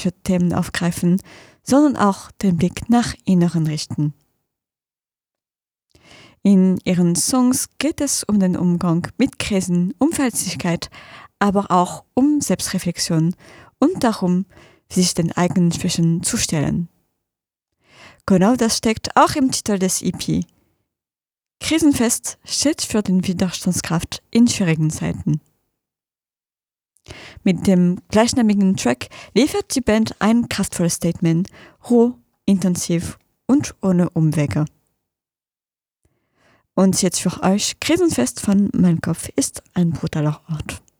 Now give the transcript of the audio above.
Themen aufgreifen, sondern auch den Blick nach innen richten. In ihren Songs geht es um den Umgang mit Krisen, um Verletzlichkeit, aber auch um Selbstreflexion und darum, sich den eigenen Schwächen zu stellen. Genau das steckt auch im Titel des EP. Krisenfest steht für den Widerstandskraft in schwierigen Zeiten. Mit dem gleichnamigen Track liefert die Band ein kraftvolles Statement, roh, intensiv und ohne Umwege. Und jetzt für euch Krisenfest von Mein Kopf ist ein brutaler Ort.